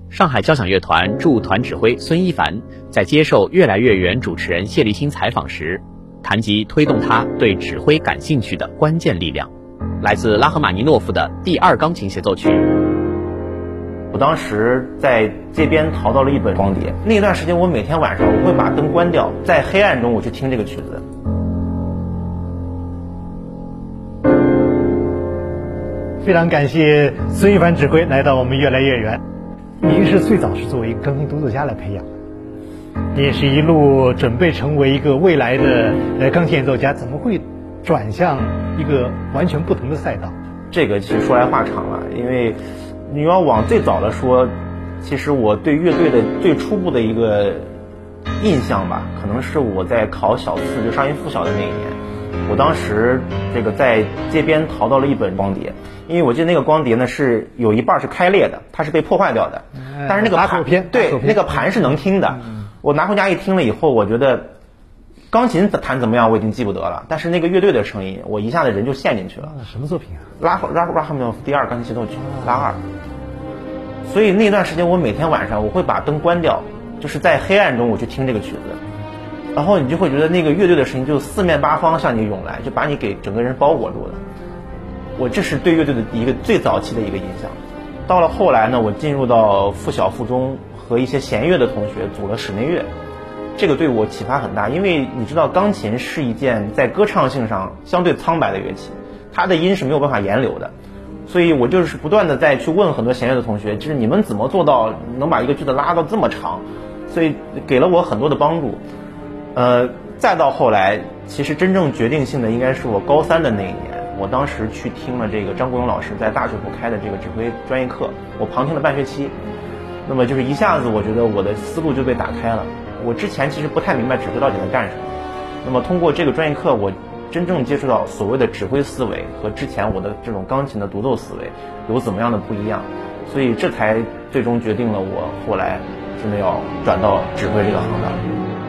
上海交响乐团驻团指挥孙一凡在接受《乐来乐园》主持人谢立新采访时，谈及推动他对指挥感兴趣的关键力量，来自拉赫玛尼诺夫的第2钢琴协奏曲。 我当时在街边淘到了一本光碟，那段时间我每天晚上我会把灯关掉，在黑暗中我去听这个曲子。 非常感谢孙一凡指挥来到我们乐来乐园。您是最早是作为钢琴独奏家来培养，你也是一路准备成为一个未来的钢琴演奏家，怎么会转向一个完全不同的赛道？ 这个其实说来话长了，因为你要往最早的说，其实我对乐队的最初步的一个印象吧，可能是我在考小4就上音附小的那一年，我当时这个在街边淘到了一本光碟，因为我记得那个光碟呢是有一半是开裂的，它是被破坏掉的，但是那个盘对那个盘是能听的。我拿回家一听了以后，我觉得钢琴弹怎么样我已经记不得了，但是那个乐队的声音，我一下子人就陷进去了。 什么作品啊？ 拉赫玛尼诺夫第2钢琴协奏曲拉2。所以那段时间我每天晚上我会把灯关掉，就是在黑暗中我去听这个曲子，然后你就会觉得那个乐队的声音就四面八方向你涌来，就把你给整个人包裹住了。我这是对乐队的一个最早期的一个印象。到了后来呢，我进入到附小附中，和一些弦乐的同学组了室内乐，这个对我启发很大，因为你知道钢琴是一件在歌唱性上相对苍白的乐器，它的音是没有办法言流的，所以我就是不断的在去问很多弦乐的同学，就是你们怎么做到能把一个句子拉到这么长，所以给了我很多的帮助。再到后来，其实真正决定性的应该是我高3的那一年，我当时去听了这个张国荣老师在大学部开的这个指挥专业课，我旁听了半学期，那么就是一下子我觉得我的思路就被打开了。我之前其实不太明白指挥到底在干什么，那么通过这个专业课，我真正接触到所谓的指挥思维和之前我的这种钢琴的独奏思维有怎么样的不一样，所以这才最终决定了我后来真的要转到指挥这个行当。